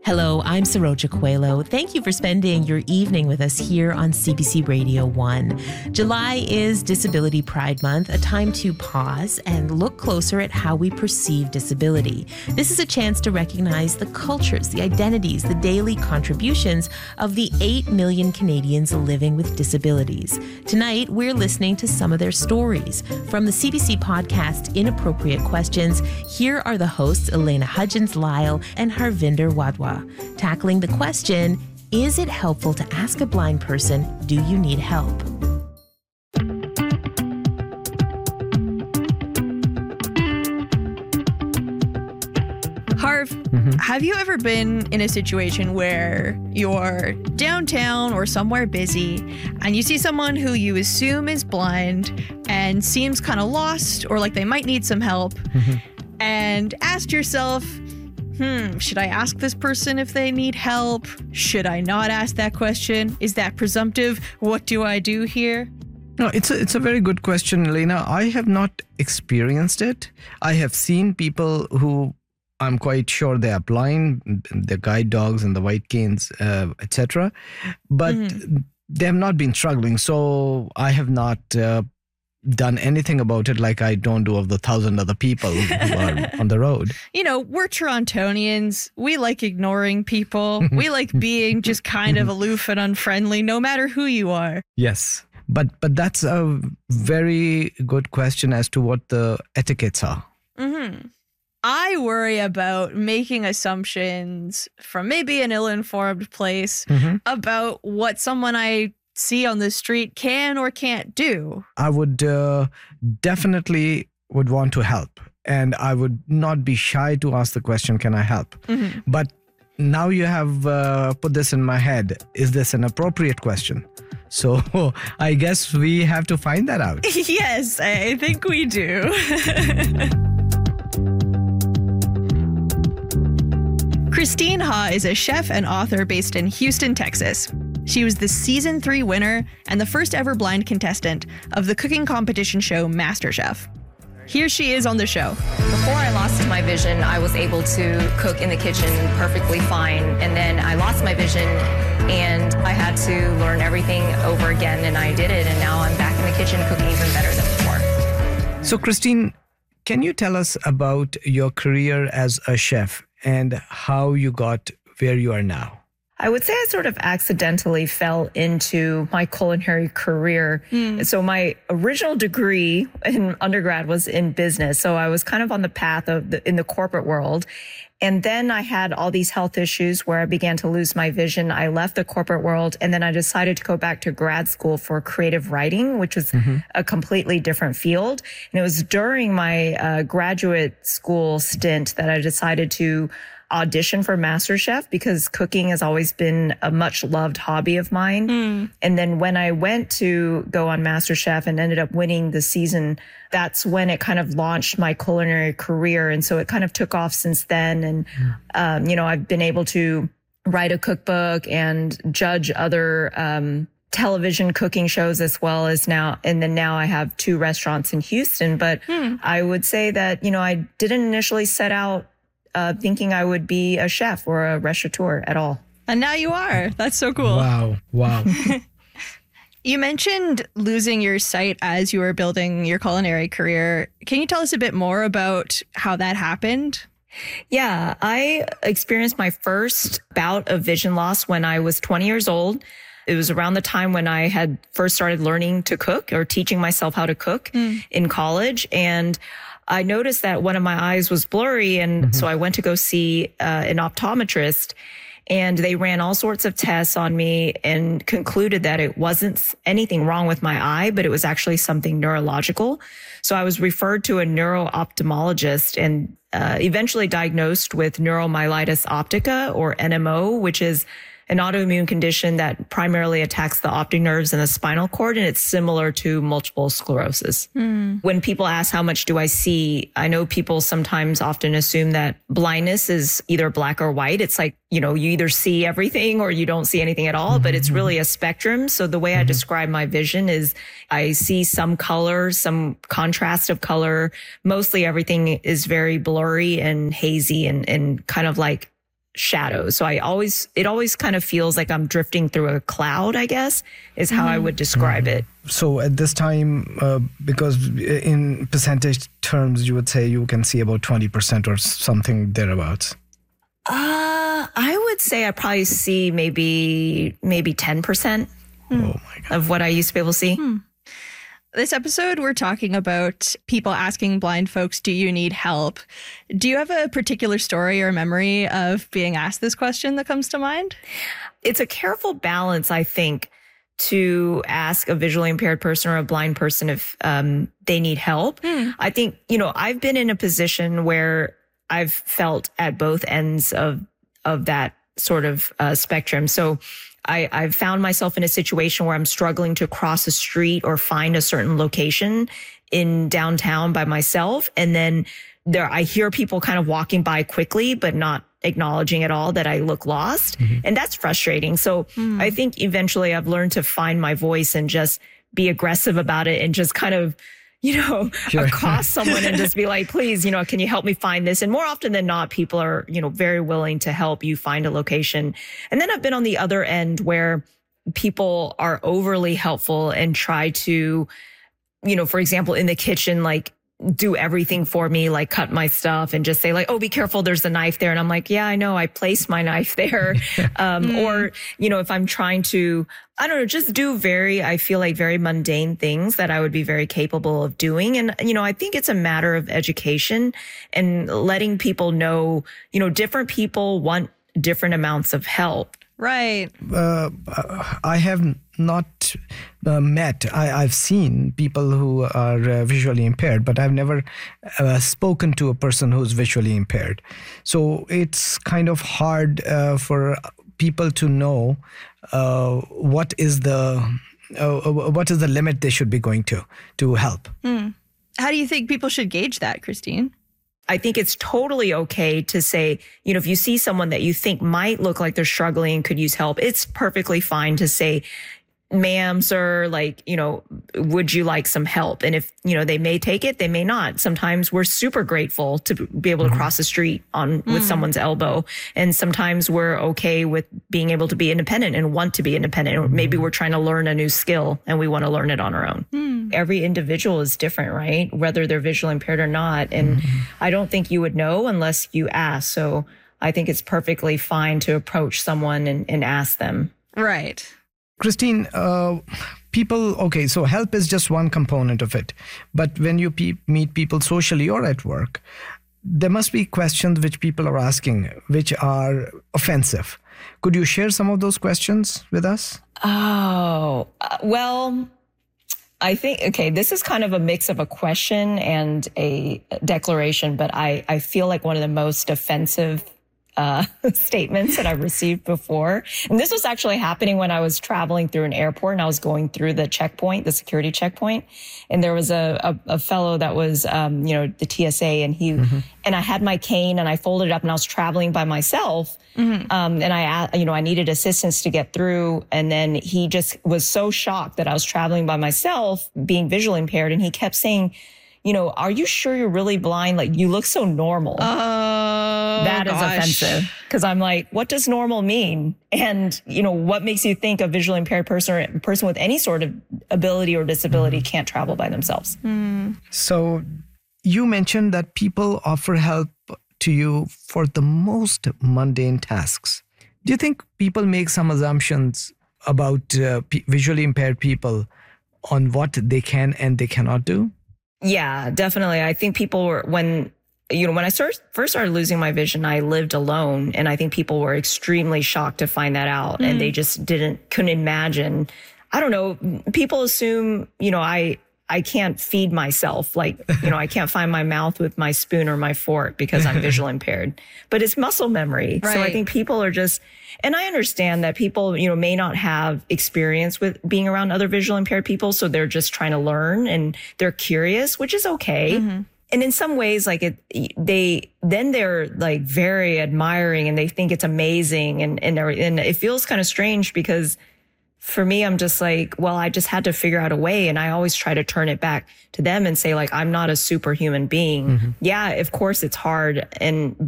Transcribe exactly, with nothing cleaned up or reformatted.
Hello, I'm Saroja Coelho. Thank you for spending your evening with us here on C B C Radio one. July is Disability Pride Month, a time to pause and look closer at how we perceive disability. This is a chance to recognize the cultures, the identities, the daily contributions of the eight million Canadians living with disabilities. Tonight, we're listening to some of their stories. From the C B C podcast Inappropriate Questions, here are the hosts Elena Hudgens-Lyle and Harvinder Wadhwa, tackling the question, is it helpful to ask a blind person, do you need help? Harv, mm-hmm. have you ever been in a situation where you're downtown or somewhere busy and you see someone who you assume is blind and seems kind of lost or like they might need some help mm-hmm. and asked yourself, hmm, should I ask this person if they need help? Should I not ask that question? Is that presumptive? What do I do here? No, it's a, it's a very good question, Elena. I have not experienced it. I have seen people who I'm quite sure they are blind, the guide dogs and the white canes, uh, et cetera. But mm-hmm. they have not been struggling. So I have not uh, done anything about it like I don't do of the thousand other people who are on the road. You know, we're Torontonians. We like ignoring people. We like being just kind of aloof and unfriendly, no matter who you are. Yes. But but that's a very good question as to what the etiquettes are. Mm-hmm. I worry about making assumptions from maybe an ill-informed place mm-hmm. about what someone I see on the street can or can't do. I would uh, definitely would want to help, and I would not be shy to ask the question, can I help? Mm-hmm. But now you have uh, put this in my head. Is this an appropriate question? So I guess we have to find that out. Yes, I think we do. Christine Ha is a chef and author based in Houston, Texas. She was the season three winner and the first ever blind contestant of the cooking competition show MasterChef. Here she is on the show. Before I lost my vision, I was able to cook in the kitchen perfectly fine. And then I lost my vision and I had to learn everything over again. And I did it. And now I'm back in the kitchen cooking even better than before. So, Christine, can you tell us about your career as a chef and how you got where you are now? I would say I sort of accidentally fell into my culinary career. Mm. So my original degree in undergrad was in business. So I was kind of on the path of the, in the corporate world. And then I had all these health issues where I began to lose my vision. I left the corporate world and then I decided to go back to grad school for creative writing, which was mm-hmm. a completely different field. And it was during my uh, graduate school stint that I decided to audition for MasterChef because cooking has always been a much loved hobby of mine. Mm. And then when I went to go on MasterChef and ended up winning the season, that's when it kind of launched my culinary career. And so it kind of took off since then. And, mm. um, you know, I've been able to write a cookbook and judge other, um, television cooking shows as well as now. And then now I have two restaurants in Houston. But mm. I would say that, you know, I didn't initially set out Uh, thinking I would be a chef or a restaurateur at all. And now you are. That's so cool. Wow. Wow. You mentioned losing your sight as you were building your culinary career. Can you tell us a bit more about how that happened? Yeah, I experienced my first bout of vision loss when I was twenty years old. It was around the time when I had first started learning to cook or teaching myself how to cook mm. in college. And I noticed that one of my eyes was blurry. And mm-hmm. so I went to go see uh, an optometrist and they ran all sorts of tests on me and concluded that it wasn't anything wrong with my eye, but it was actually something neurological. So I was referred to a neuro-ophthalmologist and uh, eventually diagnosed with neuromyelitis optica or N M O, which is an autoimmune condition that primarily attacks the optic nerves and the spinal cord, and it's similar to multiple sclerosis. Mm. When people ask how much do I see, I know people sometimes often assume that blindness is either black or white. It's like, you know, you either see everything or you don't see anything at all, mm-hmm. but it's really a spectrum. So the way mm-hmm. I describe my vision is I see some color, some contrast of color. Mostly everything is very blurry and hazy and, and kind of like shadows. So I always, it always kind of feels like I'm drifting through a cloud, I guess, is how mm. I would describe mm. it. So at this time, uh, because in percentage terms, you would say you can see about twenty percent or something thereabouts. Uh, I would say I probably see maybe, maybe ten percent mm. oh my God. Of what I used to be able to see. Hmm. This episode, we're talking about people asking blind folks, do you need help? Do you have a particular story or memory of being asked this question that comes to mind? It's a careful balance, I think, to ask a visually impaired person or a blind person if um, they need help. Hmm. I think, you know, I've been in a position where I've felt at both ends of, of that sort of uh, spectrum. So I, I've found myself in a situation where I'm struggling to cross a street or find a certain location in downtown by myself. And then there, I hear people kind of walking by quickly, but not acknowledging at all that I look lost. Mm-hmm. And that's frustrating. So mm. I think eventually I've learned to find my voice and just be aggressive about it and just kind of, you know, sure. accost someone and just be like, please, you know, can you help me find this? And more often than not, people are, you know, very willing to help you find a location. And then I've been on the other end where people are overly helpful and try to, you know, for example, in the kitchen, like do everything for me, like cut my stuff and just say like, oh, be careful, there's a knife there. And I'm like, yeah, I know, I placed my knife there. um, mm. Or, you know, if I'm trying to, I don't know, just do very, I feel like very mundane things that I would be very capable of doing. And, you know, I think it's a matter of education and letting people know, you know, different people want different amounts of help. Right. Uh, I have not uh, met, I, I've seen people who are uh, visually impaired, but I've never uh, spoken to a person who's visually impaired. So it's kind of hard uh, for people to know uh, what is the uh, what is the limit they should be going to to help. Hmm. How do you think people should gauge that, Christine? I think it's totally okay to say, you know, if you see someone that you think might look like they're struggling and could use help, it's perfectly fine to say, ma'am, sir, like, you know, would you like some help? And if, you know, they may take it, they may not. Sometimes we're super grateful to be able to cross the street on with mm. someone's elbow. And sometimes we're okay with being able to be independent and want to be independent. Or maybe we're trying to learn a new skill and we want to learn it on our own. Mm. Every individual is different, right? Whether they're visually impaired or not. And mm. I don't think you would know unless you ask. So I think it's perfectly fine to approach someone and, and ask them. Right. Christine, uh, people, okay, so help is just one component of it. But when you pe- meet people socially or at work, there must be questions which people are asking, which are offensive. Could you share some of those questions with us? Oh, uh, well, I think, okay, this is kind of a mix of a question and a declaration, but I, I feel like one of the most offensive Uh, statements that I've received before. And this was actually happening when I was traveling through an airport and I was going through the checkpoint, the security checkpoint. And there was a, a, a fellow that was, um, you know, the T S A and he, mm-hmm. and I had my cane and I folded it up and I was traveling by myself. Mm-hmm. Um, and I, you know, I needed assistance to get through. And then he just was so shocked that I was traveling by myself, being visually impaired. And he kept saying, you know, are you sure you're really blind? Like, you look so normal. Oh, that is gosh. offensive. Because I'm like, what does normal mean? And, you know, what makes you think a visually impaired person or a person with any sort of ability or disability can't travel by themselves? Mm. So you mentioned that people offer help to you for the most mundane tasks. Do you think people make some assumptions about uh, p- visually impaired people on what they can and they cannot do? Yeah, definitely. I think people were, when, you know, when I start, first started losing my vision, I lived alone. And I think people were extremely shocked to find that out. Mm. And they just didn't, couldn't imagine. I don't know. People assume, you know, I, I can't feed myself. Like, you know, I can't find my mouth with my spoon or my fork because I'm visually impaired, but it's muscle memory. Right. So I think people are just, and I understand that people, you know, may not have experience with being around other visually impaired people. So they're just trying to learn and they're curious, which is okay. Mm-hmm. And in some ways, like it, they, then they're like very admiring and they think it's amazing. And, and, and it feels kind of strange because for me, I'm just like, well, I just had to figure out a way. And I always try to turn it back to them and say, like, I'm not a superhuman being. Mm-hmm. Yeah, of course it's hard. And,